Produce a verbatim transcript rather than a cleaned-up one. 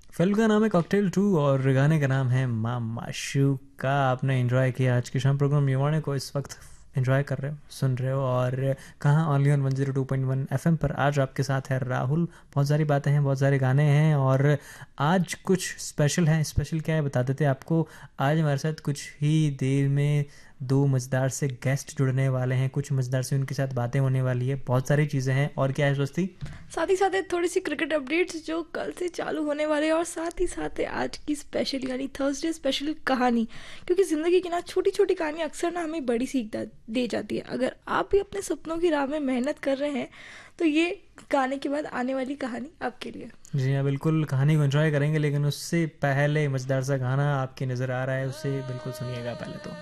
Film का नाम है कॉकटेल टू और गाने का नाम है माँ माशूका। आपने एंजॉय किया आज के शाम प्रोग्राम यवाने को इस वक्त एंजॉय कर रहे हो, सुन रहे हो। और कहाँ only on one zero two point one F M पर आज आपके साथ है राहुल। बहुत सारी बातें हैं, बहुत सारे गाने हैं और आज कुछ स्पेशल है। स्पेशल क्या है बता देते हैं आपको। आज हमारे साथ कुछ ही देर में दो मज़ेदार से गेस्ट जुड़ने वाले हैं, कुछ मज़ेदार से उनके साथ बातें होने वाली है, बहुत सारी चीज़ें हैं। और क्या है स्वस्ति? साथ ही साथ है थोड़ी सी क्रिकेट अपडेट्स जो कल से चालू होने वाले हैं, और साथ ही साथ है आज की स्पेशल यानी थर्सडे स्पेशल कहानी। क्योंकि ज़िंदगी की ना छोटी छोटी कहानी अक्सर ना हमें बड़ी सीख दा- दे जाती है। अगर आप भी अपने सपनों की राह में मेहनत कर रहे हैं तो ये गाने के बाद आने वाली कहानी आपके लिए। जी हाँ, बिल्कुल कहानी को एंजॉय करेंगे, लेकिन उससे पहले मज़ेदार सा गाना आपकी नज़र आ रहा है, उसे बिल्कुल सुनिएगा पहले तो।